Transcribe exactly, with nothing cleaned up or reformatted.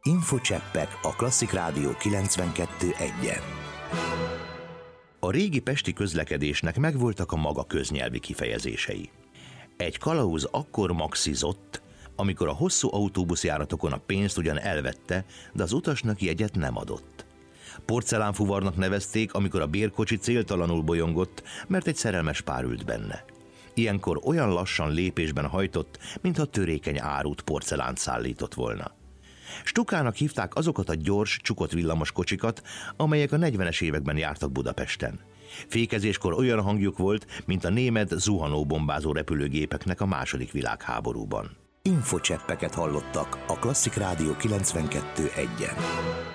Infocseppek a Klasszik Rádió kilencvenkettő egyen. A régi pesti közlekedésnek megvoltak a maga köznyelvi kifejezései. Egy kalauz akkor maxizott, amikor a hosszú autóbuszjáratokon a pénzt ugyan elvette, de az utasnak jegyet nem adott. Porcelánfuvarnak nevezték, amikor a bérkocsi céltalanul bolyongott, mert egy szerelmes pár ült benne. Ilyenkor olyan lassan lépésben hajtott, mintha törékeny árut porcelánt szállított volna. Stukának hívták azokat a gyors, csukott villamos kocsikat, amelyek a negyvenes években jártak Budapesten. Fékezéskor olyan hangjuk volt, mint a német zuhanóbombázó repülőgépeknek a második világháborúban. Infocseppeket hallottak a Klasszik Rádió kilencvenkettő egyen.